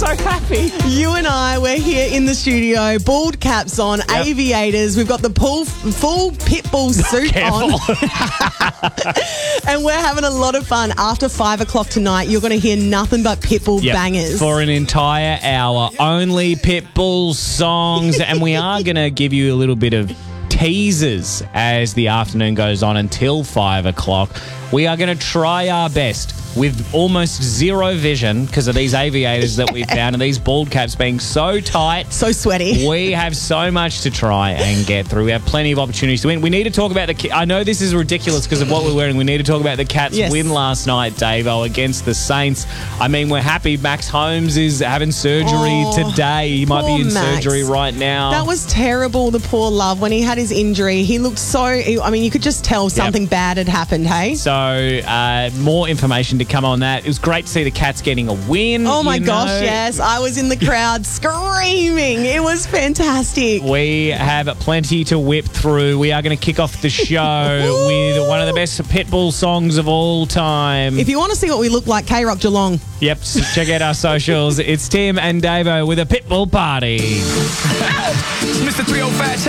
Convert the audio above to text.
So happy. You and I, we're here in the studio, bald caps on, aviators. We've got the full Pitbull suit on. And we're having a lot of fun. After 5 o'clock tonight, you're going to hear nothing but Pitbull bangers. For an entire hour, only Pitbull songs. And we are going to give you a little bit of teasers as the afternoon goes on until 5 o'clock. We are going to try our best with almost zero vision because of these aviators that we found and these bald caps being so tight. So sweaty. We have so much to try and get through. We have plenty of opportunities to win. We need to talk about I know this is ridiculous because of what we're wearing. We need to talk about the Cats' win last night, Davo, against the Saints. I mean, we're happy. Max Holmes is having surgery today. He might be in surgery right now. That was terrible, the poor love. When he had his injury, he looked you could just tell something bad had happened, hey? So, more information to come on that. It was great to see the Cats getting a win. Oh my gosh, yes. I was in the crowd screaming. It was fantastic. We have plenty to whip through. We are going to kick off the show with one of the best Pitbull songs of all time. If you want to see what we look like, K-Rock Geelong. Yep, so check out our socials. It's Tim and Davo with a Pitbull party. Mr. 305,